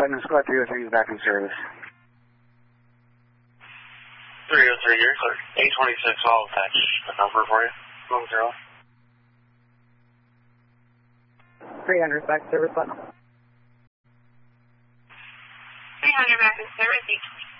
Putnam Squad 303 is back in service. 303 here, clear. 826, I'll attach a number for you. 10. 300 back in service, Putnam. 300 back in service, 826.